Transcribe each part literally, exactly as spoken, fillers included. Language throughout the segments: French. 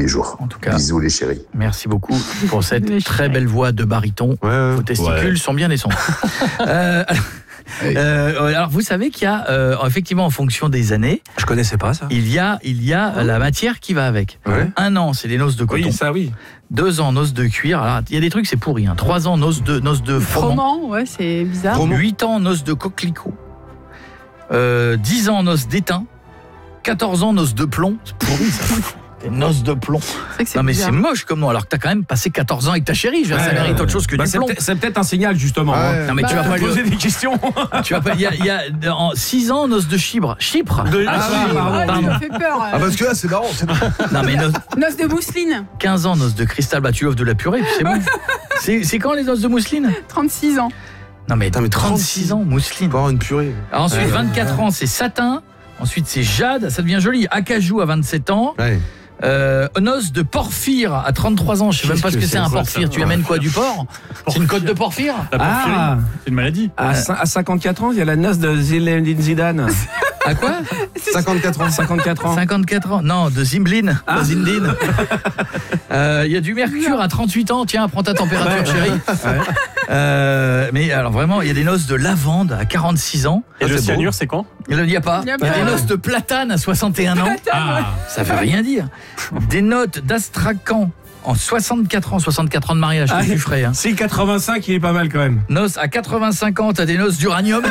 les jours. En tout cas, bisous les chéris. Merci beaucoup pour cette très belle voix de baryton. Ouais, Vos testicules ouais. sont bien descendus. euh, alors, euh, alors, vous savez qu'il y a, euh, effectivement, en fonction des années, Je connaissais pas ça. il y a, il y a la matière qui va avec. Ouais. Un an, c'est les noces de coton. Oui, ça oui. Deux ans, noces de cuir. Alors, il y a des trucs, c'est pourri. Hein. Trois ans, noces de, noces de froment. Froment, ouais, c'est bizarre. Froment. Huit ans, noces de coquelicot. Euh, Dix ans, noces d'étain. Quatorze ans, noces de plomb. C'est pourri, ça. Des noces de plomb. C'est vrai que c'est Non, mais bizarre. c'est moche comme nom. Alors que t'as quand même passé quatorze ans avec ta chérie. Je veux dire, ça Ouais, mérite ouais. autre chose que Bah, du c'est plomb. peut-être- c'est peut-être un signal justement. Ouais. hein. Non, mais tu Bah, vas pas lui Poser des questions. Tu vas pas. Il y a, il y a en six ans, noces de Chypre. Chypre. De- Ah, Ah, oui, oui, Ah, pardon. tu m'as fait peur. Ah parce que là c'est marrant. C'est... Non, mais noces- Noce de mousseline, quinze ans, noces de cristal. Bah, tu offres de la purée, puis c'est bon. C'est c'est quand les noces de mousseline? trente-six ans. Non, mais, Putain, mais trente-six ans, mousseline. Pour avoir une purée. Alors ensuite, Ouais. vingt-quatre ans, c'est satin. Ensuite, c'est jade. Ça devient joli. Acajou à vingt-sept ans. Ouais. Euh, noces de porphyre à trente-trois ans. Je sais même pas ce que c'est un porphyre. Tu amènes quoi, du porc? C'est une côte de porphyre? Ah, C'est une maladie. à, cin- à cinquante-quatre ans, il y a la noce de Zinedine Zidane. À quoi? cinquante-quatre ans. cinquante-quatre ans. cinquante-quatre ans. Non, de Zimblin. Pas Zindine. Euh, Il y a du mercure à trente-huit ans. Tiens, prends ta température, chérie. Euh, mais alors vraiment, il y a des noces de lavande à quarante-six ans. Et Ah, le c'est cyanure, beau. c'est quand? Il n'y a pas. Il y a Il y a pas. des noces de platane à soixante et un ans. Ah, Ça veut rien dire. Des notes d'astrakhan en soixante-quatre ans. soixante-quatre ans de mariage, Ah, que tu ferais. Hein. Si quatre-vingt-cinq, il est pas mal quand même. Noces à quatre-vingt-cinq ans, t'as des noces d'uranium.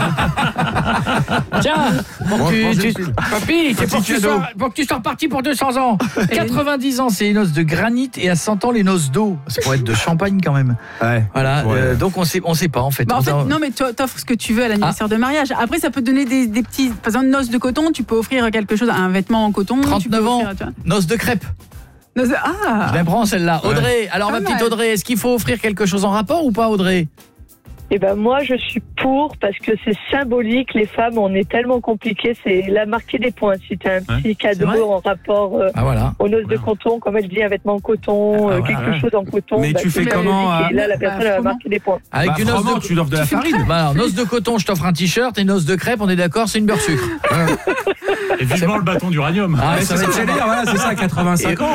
Tiens, pour Mange- que mangez tu, le tu- film. papy, c'est pour que, tu cadeau. sois, pour que tu sois reparti pour deux cents ans. quatre-vingt-dix ans, c'est les noces de granit et à cent ans, les noces d'eau. Ça pourrait être de champagne quand même. Ouais. Voilà, Ouais. euh, donc on sait, on sait pas en fait. Bah, en On fait, sait- non, mais tu t'offres ce que tu veux à l'anniversaire de mariage. Après, ça peut te donner des, des petits. Par exemple, noces de coton, tu peux offrir quelque chose, un vêtement en coton. tu peux trente-neuf ans, offrir, tu vois. noces de crêpes. Noces de- Ah Je la prends celle-là. Audrey, alors Pas ma petite mal. Audrey, est-ce qu'il faut offrir quelque chose en rapport ou pas, Audrey? Eh ben moi je suis pour parce que c'est symbolique. Les femmes, on est tellement compliquées, c'est la marquer des points. Si tu as un petit c'est vrai cadeau en rapport euh, Ah voilà. aux noces de coton, comme elle dit, un vêtement en coton, Ah, euh, voilà, quelque ouais. chose en coton. Mais tu c'est fais comment, symbolique. Et là, la euh, personne bah, elle va froment. marquer des points. Avec Bah, une noce froment, de tu lui offres de la farine. Bah alors, noce de coton, je t'offre un t-shirt et noce de crêpe, on est d'accord, c'est une beurre sucre. et vivement le bâton d'uranium. Ah, Ouais, ça c'est va ce que être j'allais dire, voilà, c'est ça, à quatre-vingt-cinq ans.